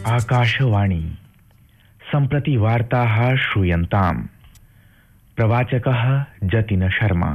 आकाशवाणी सम्प्रति वार्ताः श्रूयन्ताम्। प्रवाचकः जतिन शर्मा।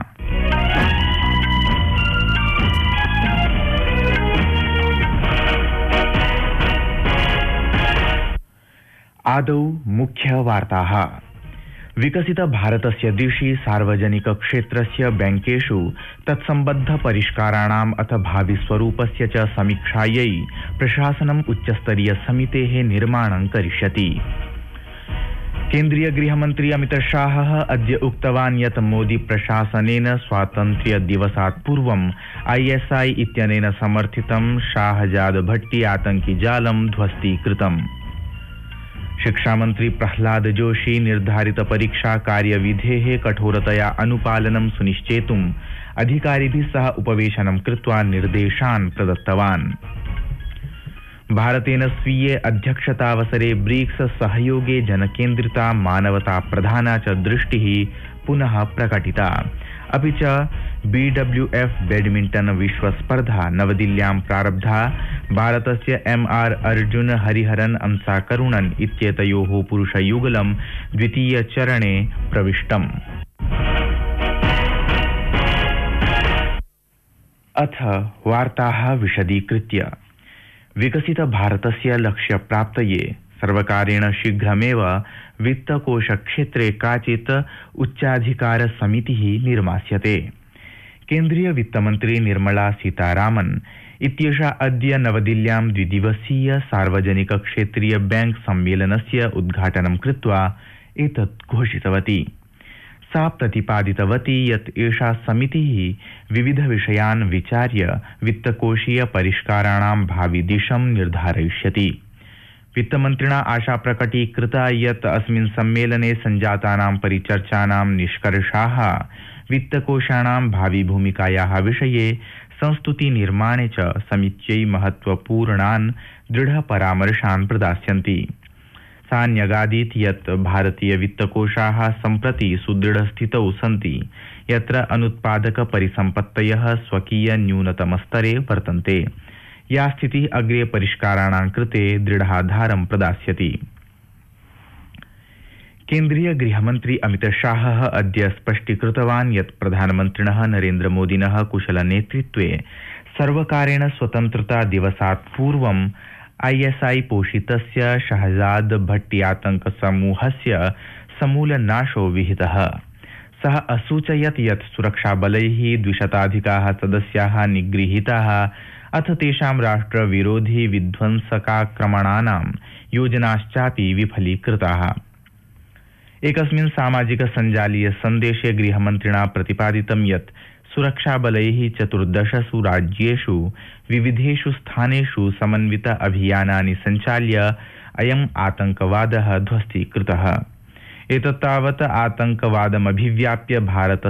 आदौ मुख्यवार्ताः। विकसित भारतस्य दिशि सार्वजनिक क्षेत्रस्य बैंकेषु तत्सम्बद्ध परिष्काराणाम् अथ भावि स्वरूपस्य च समीक्षायै प्रशासनम् उच्चस्तरीय समितेः निर्माणं करिष्यति। केन्द्रीय गृहमन्त्री अमित शाहः अद्य उक्तवान् यत् मोदी प्रशासनेन स्वातन्त्र्य दिवसात् पूर्वम् ISI इत्यनेन समर्थितं शाहजाद भट्टी आतंकि जालं ध्वस्तीकृतम्। शिक्षामंत्री प्रह्लाद जोशी निर्धारित परीक्षा कार्यविधेः कठोरतया अनुपालनं सुनिश्चेतुम् अधिकारिभिः सह उपवेशनं कृत्वा निर्देशान् प्रदत्तवान्। भारतेन स्वीये अध्यक्षतावसरे ब्रिक्स सहयोगे जनकेन्द्रिता मानवता प्रधाना च दृष्टिः पुनः प्रकटिता। अपि च BWF बैडमिंटन विश्वस्पर्धा नवदिल्ल्यां प्रारब्धा। भारतस्य MR अर्जुन हरिहरन अंसाकरुणन इत्येतयोः पुरुषयुगलं द्वितीयचरणे प्रविष्टम्। अथ वार्ताः विशदीकृत्य। विकसित भारतस्य लक्ष्यप्राप्तये सर्वकारेण शीघ्रमेव वित्तकोशक्षेत्रे काचित् उच्चाधिकार समितिः निर्मास्यते। केन्द्रीय वित्तमन्त्री निर्मला सीतारामन् इत्येषा अद्य नवदिल्ल्यां द्विदिवसीय सार्वजनिक क्षेत्रीय बैंक सम्मेलनस्य उद्घाटनं कृत्वा एतत् घोषितवती। सा प्रतिपादितवती यत् एषा समितिः विविधविषयान् विचार्य वित्तकोशीय परिष्काराणां भावि दिशं निर्धारयिष्यति। वित्तमन्त्रिणा आशा प्रकटीकृता यत् अस्मिन् सम्मेलने सञ्जातानां परिचर्चानां निष्कर्षाः वित्तकोशानां भावि भूमिकायाः विषये संस्तुतिनिर्माणे च समित्यै महत्वपूर्णान् दृढपरामर्शान् प्रदास्यन्ति। सा न्यगादीत् यत् भारतीय वित्तकोशाः सम्प्रति सुदृढस्थितौ सन्ति, यत्र अनुत्पादक परिसम्पत्तयः स्वकीय न्यूनतमस्तरे वर्तन्ते। या स्थितिः अग्रे परिष्काराणां कृते दृढाधारं प्रदास्यति। केन्द्रीय गृहमन्त्री अमित शाहः अद्य स्पष्टीकृतवान् यत् प्रधानमन्त्रिणः नरेन्द्रमोदिनः कुशलनेतृत्वे सर्वकारेण स्वतन्त्रता दिवसात् पूर्वम् ISI पोषितस्य शहजाद भट्टी आतङ्कसमूहस्य समूलनाशो विहितः। सः असूचयत् यत् सुरक्षाबलैः 200 सदस्याः निगृहीताः अथ तेषां राष्ट्रविरोधी विध्वंसकाक्रमणानां योजनाश्चापि विफलीकृताः। एकस्मिन् सामाजिक सञ्जालीय सन्देशे गृहमन्त्रिणा प्रतिपादितं यत् सुरक्षाबलैः 14 राज्येषु विविधेषु स्थानेषु समन्वित अभियानानि सञ्चाल्य अयम् आतङ्कवादः ध्वस्तीकृतः। एतत्तावत् आतङ्कवादमभिव्याप्य भारत